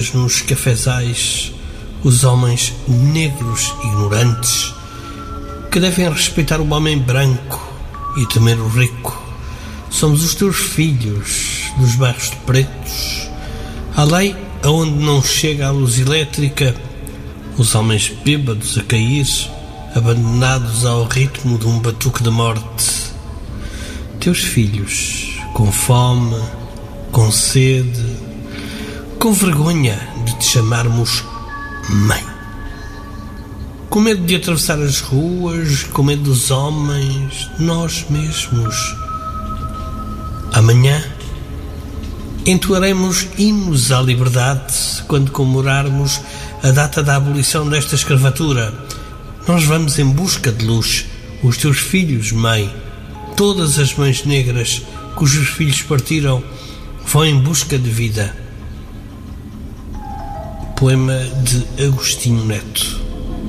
nos cafezais os homens negros ignorantes que devem respeitar o homem branco e temer o rico. Somos os teus filhos dos bairros de pretos, além aonde não chega a luz elétrica, os homens bêbados a cair, abandonados ao ritmo de um batuque de morte. Teus filhos com fome, com sede, com vergonha de te chamarmos mãe, com medo de atravessar as ruas, com medo dos homens, nós mesmos. Amanhã entoaremos hinos à liberdade quando comemorarmos a data da abolição desta escravatura. Nós vamos em busca de luz, os teus filhos, mãe, todas as mães negras cujos filhos partiram vão em busca de vida. Poema de Agostinho Neto.